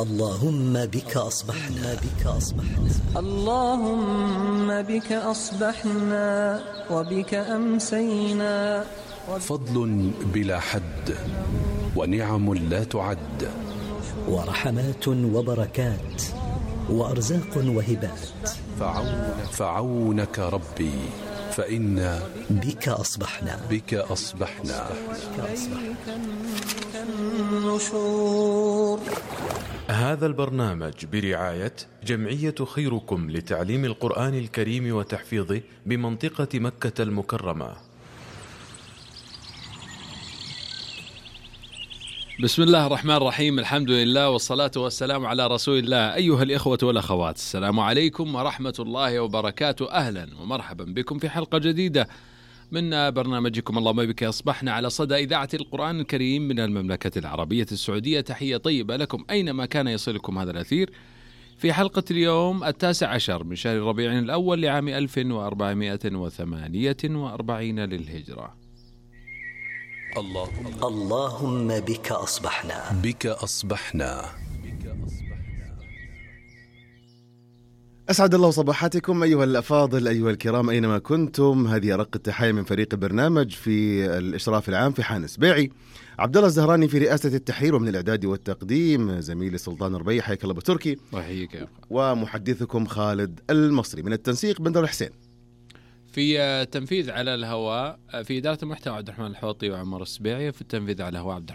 اللهم بك أصبحنا اللهم بك أصبحنا وبك أمسينا. فضل بلا حد ونعم لا تعد ورحمات وبركات وأرزاق وهبات. فعونك ربي فإنا بك أصبحنا. النشور. هذا البرنامج برعاية جمعية خيركم لتعليم القرآن الكريم وتحفيظه بمنطقة مكة المكرمة. بسم الله الرحمن الرحيم، الحمد لله والصلاة والسلام على رسول الله. أيها الإخوة والأخوات، السلام عليكم ورحمة الله وبركاته. أهلا ومرحبا بكم في حلقة جديدة من برنامجكم اللهم بك أصبحنا على صدى إذاعة القرآن الكريم من المملكة العربية السعودية. تحية طيبة لكم أينما كان يصلكم هذا الأثير في حلقة اليوم 19 من شهر ربيع الأول لعام 1448 للهجرة. اللهم بك أصبحنا. أسعد الله صباحاتكم أيها الأفاضل أيها الكرام أينما كنتم. هذه أرق التحية من فريق البرنامج في الإشراف العام في حانس بيعي، عبد الله الزهراني في رئاسة التحرير، ومن الإعداد والتقديم زميلي سلطان الربيع. حياك الله بتركي. وحيك. ومحدثكم خالد المصري. من التنسيق بندر الحسين. في تنفيذ على الهواء في إدارة المحتوى عبد الرحمن الحوطي وعمر السبيعي، في التنفيذ على الهواء عبد